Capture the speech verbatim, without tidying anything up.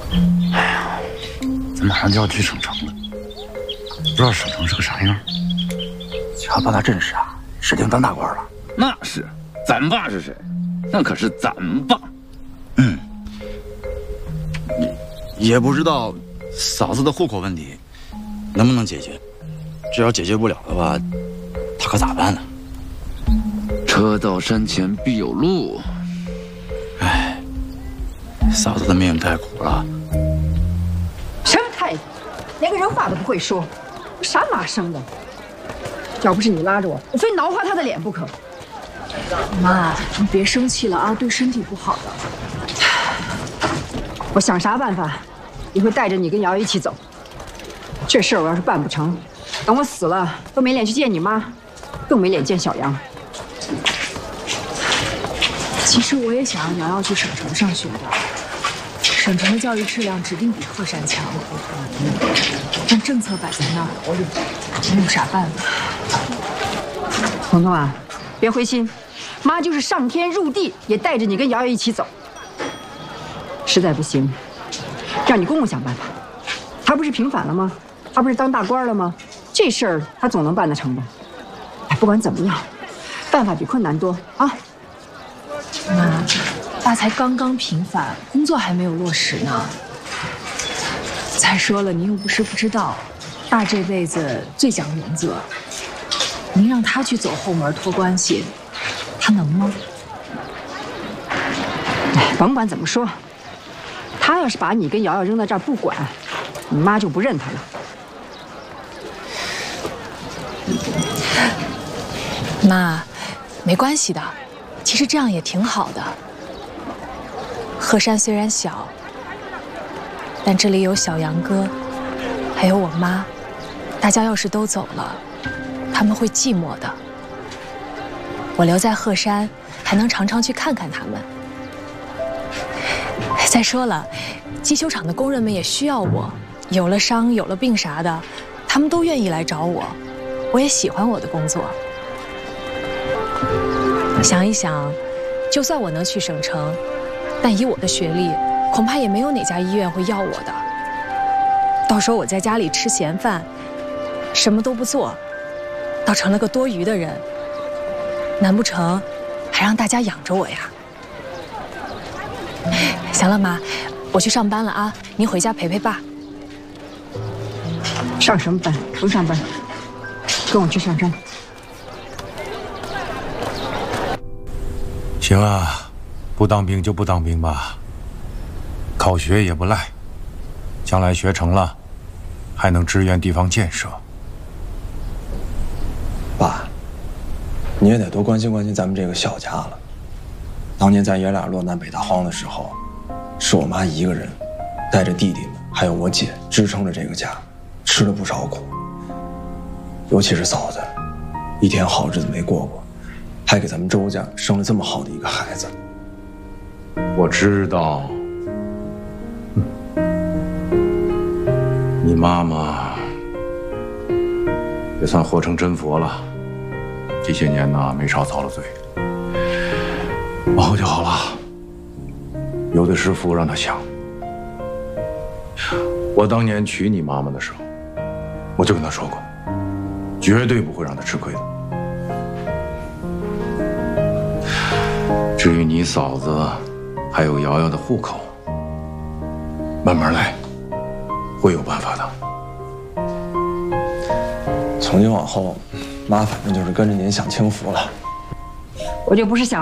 哎呀，咱马上就要去省城了，不知道省城是个啥样。 瞧把他阵势啊，指定当大官了。 那是，咱爸是谁？那可是咱爸。 嗯，也也不知道嫂子的户口问题能不能解决。只要解决不了的话，他可咋办呢？ 车到山前必有路。 哎，嫂子的命太苦了。 什么态度？连个人话都不会说，啥妈生的？要不是你拉着我，我非挠花他的脸不可。 妈，你别生气了啊，对身体不好的。 我想啥办法，也会带着你跟瑶瑶一起走。这事儿我要是办不成，等我死了都没脸去见你妈，更没脸见小杨。 其实我也想让瑶瑶去省城上学的，省城的教育质量指定比鹤山强，但政策摆在那儿，没有啥办法。 彤彤啊，别灰心，妈就是上天入地也带着你跟瑶瑶一起走。实在不行，让你公公想办法。他不是平反了吗？他不是当大官了吗？这事儿他总能办得成吧？哎，不管怎么样，办法比困难多啊。 妈，爸才刚刚平反，工作还没有落实呢。再说了，您又不是不知道，爸这辈子最讲原则。您让他去走后门托关系，他能吗？ 哎，甭管怎么说，他要是把你跟瑶瑶扔在这儿不管，你妈就不认他了。 妈，没关系的，其实这样也挺好的。鹤山虽然小，但这里有小杨哥，还有我妈，大家要是都走了，他们会寂寞的。我留在鹤山，还能常常去看看他们。再说了，机修厂的工人们也需要我，有了伤、有了病啥的，他们都愿意来找我。我也喜欢我的工作。想一想，就算我能去省城，但以我的学历，恐怕也没有哪家医院会要我的。到时候我在家里吃闲饭，什么都不做，倒成了个多余的人。难不成还让大家养着我呀？行了，妈，我去上班了啊，您回家陪陪爸。 上什么班？甭上班，跟我去上山。 行啊，不当兵就不当兵吧，考学也不赖，将来学成了，还能支援地方建设。 爸，你也得多关心关心咱们这个小家了。当年咱爷俩落难北大荒的时候，是我妈一个人带着弟弟们还有我姐支撑着这个家，吃了不少苦。尤其是嫂子，一天好日子没过过，还给咱们周家生了这么好的一个孩子。 我知道，你妈妈也算活成真佛了，这些年呢没少遭了罪，往后就好了。有的是福让她享。我当年娶你妈妈的时候，我就跟她说过，绝对不会让她吃亏的。至于你嫂子还有瑶瑶的户口，慢慢来，会有办法的。 从今往后，妈反正就是跟着您享清福了。 我就不是想。